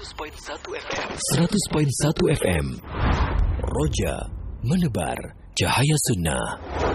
FM. Roja menebar cahaya sunnah.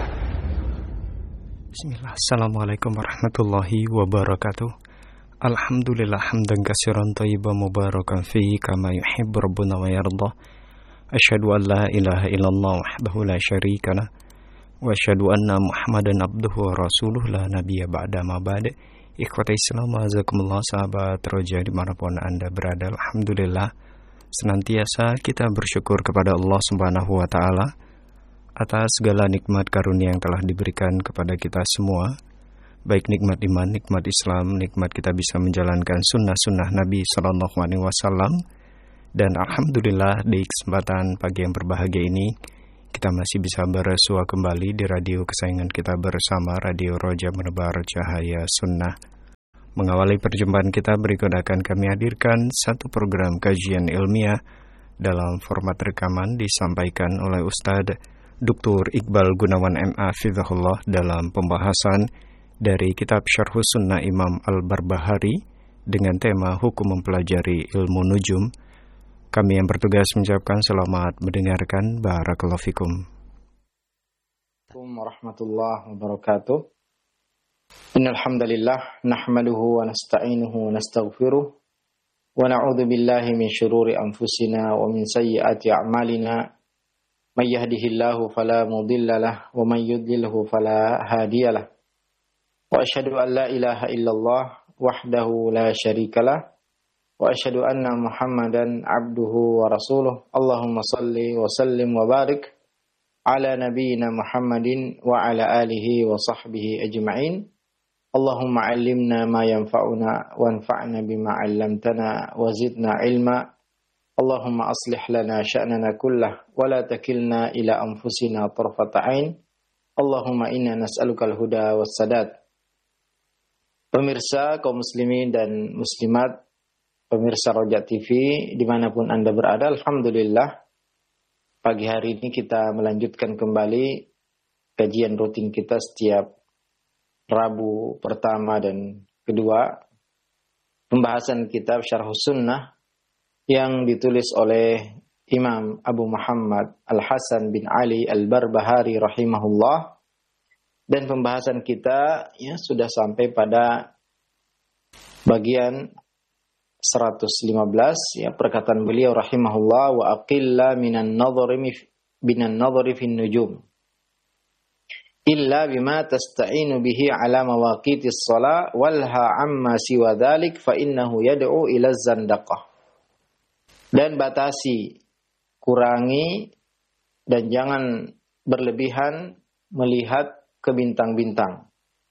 Bismillah. Assalamualaikum warahmatullahi wabarakatuh. Alhamdulillah hamdan katsiran thayyiban mubarakan fihi kama yuhibbu rabbuna wa yarda. Asyhadu an la ilaha illallah wahdahu la syarika lah wa asyhadu anna Muhammadan abduhu wa rasuluh la nabiyya ba'da ma ba'da. Ikhwata Islam, azakumullah, sahabat Roja dimanapun Anda berada. Alhamdulillah, senantiasa kita bersyukur kepada Allah Subhanahu wa Ta'ala atas segala nikmat karunia yang telah diberikan kepada kita semua, baik nikmat iman, nikmat Islam, nikmat kita bisa menjalankan sunnah-sunnah Nabi Sallallahu Alaihi Wasallam. Dan alhamdulillah, di kesempatan pagi yang berbahagia ini kita masih bisa bersua kembali di radio kesayangan kita bersama, Radio Roja Menebar Cahaya Sunnah. Mengawali perjumpaan kita, berikut akan kami hadirkan satu program kajian ilmiah dalam format rekaman disampaikan oleh Ustadz Dr. Iqbal Gunawan MA Fidhahullah dalam pembahasan dari kitab Syarhus Sunnah Imam Al-Barbahari dengan tema Hukum Mempelajari Ilmu Nujum. Kami yang bertugas mengucapkan selamat mendengarkan. Barakallahu fikum. Assalamualaikum warahmatullahi wabarakatuh. Innal hamdalillah nahmaduhu wa nasta'inuhu wa nastaghfiruh wa na'udzu billahi min syururi anfusina wa min sayyiati a'malina. May yahdihillahu fala mudilla lahu wa may yudlilhu fala hadiyalah. Wa asyhadu an la ilaha illallah wahdahu la syarikalah. Wa asyhadu anna Muhammadan abduhu wa rasuluh. Allahumma salli wa sallim wa barik ala nabiyyina Muhammadin wa ala alihi wa sahbihi ajma'in. Allahumma 'allimna ma yanfa'una wanfa'na bima 'allamtana wa zidna ilma. Allahumma aslih lana sya'nana kullah wa la takilna ila anfusina tarfata 'ain. Allahumma inna nas'alukal huda was sadad. Pemirsa kaum muslimin dan muslimat, pemirsa Roja TV dimanapun Anda berada, alhamdulillah pagi hari ini kita melanjutkan kembali kajian rutin kita setiap Rabu pertama dan kedua, pembahasan kitab Syarhus Sunnah yang ditulis oleh Imam Abu Muhammad Al-Hasan bin Ali Al-Barbahari rahimahullah. Dan pembahasan kita sudah sampai pada bagian 115, perkataan beliau rahimahullah, wa aqilla minan nadhari fin nujum illa bima tasta'inu bihi ala mawaqitis shalah walha amma siwa dhalik fa innahu yad'u ila zandaqah. Dan batasi, kurangi dan jangan berlebihan melihat ke bintang-bintang.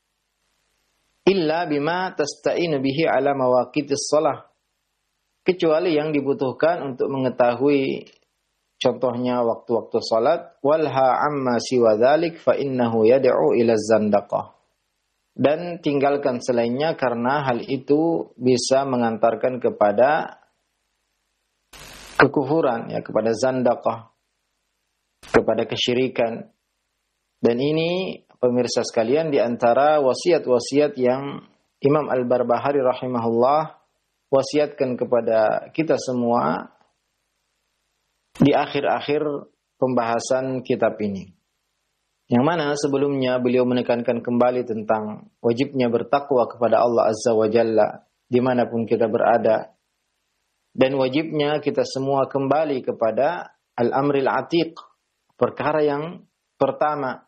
Illa bima tasta'inu bihi ala mawaqitis shalah, kecuali yang dibutuhkan untuk mengetahui contohnya waktu-waktu salat. Walha amma siwa dzalik fa innahu yad'u ila zandaqah. Dan tinggalkan selainnya karena hal itu bisa mengantarkan kepada kekufuran, kepada zandaqah, kepada kesyirikan. Dan ini pemirsa sekalian di antara wasiat-wasiat yang Imam Al-Barbahari rahimahullah wasiatkan kepada kita semua di akhir-akhir pembahasan kitab ini. Yang mana sebelumnya beliau menekankan kembali tentang wajibnya bertakwa kepada Allah Azza wa Jalla dimanapun kita berada. Dan wajibnya kita semua kembali kepada al-amril atiq, perkara yang pertama.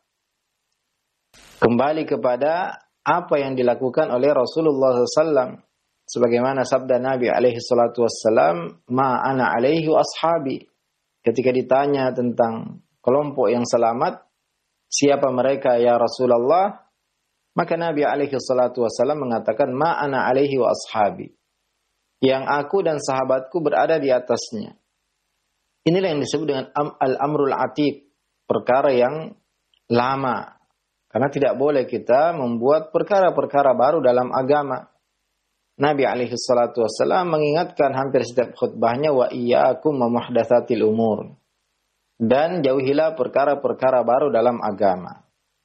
Kembali kepada apa yang dilakukan oleh Rasulullah SAW. Sebagaimana sabda Nabi alaihi salatu wassalam, ma ana alaihi wa ashabi. Ketika ditanya tentang kelompok yang selamat, siapa mereka ya Rasulullah? Maka Nabi alaihi salatu wassalam mengatakan, ma ana alaihi wa ashabi. Yang aku dan sahabatku berada di atasnya. Inilah yang disebut dengan al-amrul atiq, perkara yang lama. Karena tidak boleh kita membuat perkara-perkara baru dalam agama. Nabi alaihi salatu wassalam mengingatkan hampir setiap khutbahnya, wa iyyakum wa muhdatsatil umur. Dan jauhilah perkara-perkara baru dalam agama.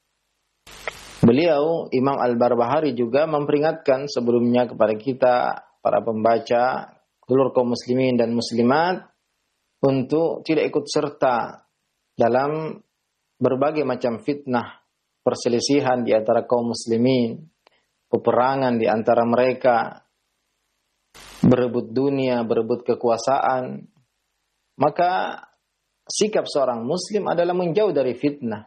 Beliau, Imam Al-Barbahari juga memperingatkan sebelumnya kepada kita, para pembaca, seluruh kaum muslimin dan muslimat untuk tidak ikut serta dalam berbagai macam fitnah, perselisihan di antara kaum muslimin, peperangan di antara mereka, berebut dunia, berebut kekuasaan. Maka sikap seorang muslim adalah menjauh dari fitnah.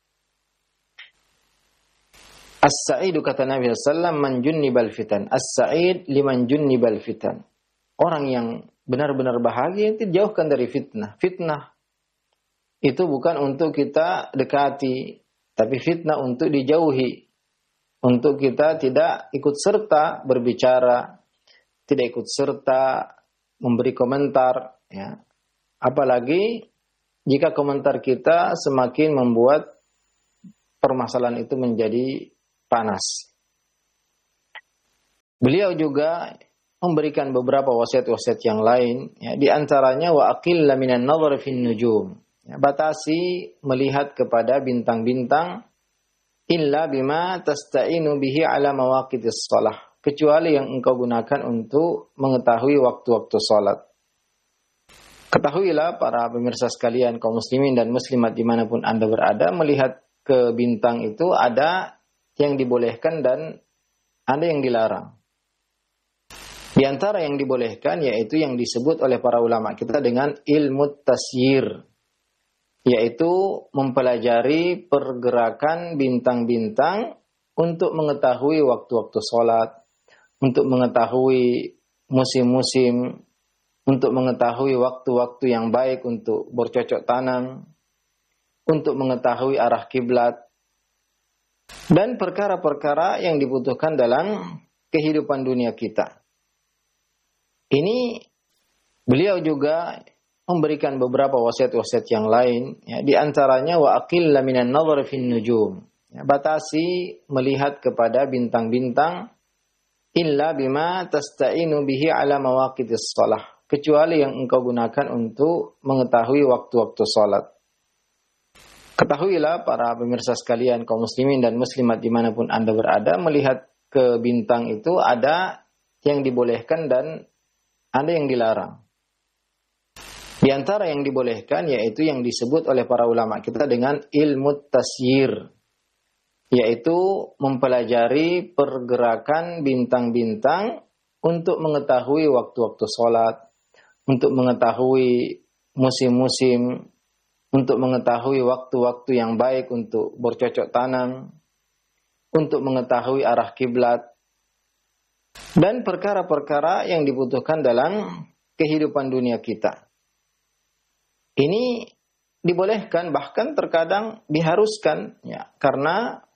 As-sa'idu kata Nabi SAW, man junnibal fitan. As-sa'id liman junnibal fitan. Orang yang benar-benar bahagia itu dijauhkan dari fitnah. Fitnah itu bukan untuk kita dekati, tapi fitnah untuk dijauhi. Untuk kita tidak ikut serta berbicara, tidak ikut serta memberi komentar, ya. Apalagi jika komentar kita semakin membuat permasalahan itu menjadi panas. Beliau juga memberikan beberapa wasiat-wasiat yang lain, ya, di antaranya wa aqilla minan nadhar fin nujum. Ya, batasi melihat kepada bintang-bintang illa bima tasta'inu bihi ala mawaqitis shalah, kecuali yang engkau gunakan untuk mengetahui waktu-waktu salat. Ketahuilah para pemirsa sekalian, kaum muslimin dan muslimat dimanapun Anda berada, melihat ke bintang itu ada yang dibolehkan dan ada yang dilarang. Di antara yang dibolehkan yaitu yang disebut oleh para ulama kita dengan ilmu tasyir, yaitu mempelajari pergerakan bintang-bintang untuk mengetahui waktu-waktu sholat, untuk mengetahui musim-musim, untuk mengetahui waktu-waktu yang baik untuk bercocok tanam, untuk mengetahui arah kiblat, dan perkara-perkara yang dibutuhkan dalam kehidupan dunia kita. Ini beliau juga memberikan beberapa wasiat-wasiat yang lain, ya, di antaranya wa aqilla minan nadhar fin nujum. Ya, batasi melihat kepada bintang-bintang illa bima tasta'inu bihi ala mawaqitis shalah, kecuali yang engkau gunakan untuk mengetahui waktu-waktu salat. Ketahuilah para pemirsa sekalian, kaum muslimin dan muslimat dimanapun Anda berada, melihat ke bintang itu ada yang dibolehkan dan ada yang dilarang. Di antara yang dibolehkan yaitu yang disebut oleh para ulama kita dengan ilmu tasyir, yaitu mempelajari pergerakan bintang-bintang untuk mengetahui waktu-waktu sholat, untuk mengetahui musim-musim, untuk mengetahui waktu-waktu yang baik untuk bercocok tanam, untuk mengetahui arah kiblat, dan perkara-perkara yang dibutuhkan dalam kehidupan dunia kita. Ini dibolehkan, bahkan terkadang diharuskan, ya, karena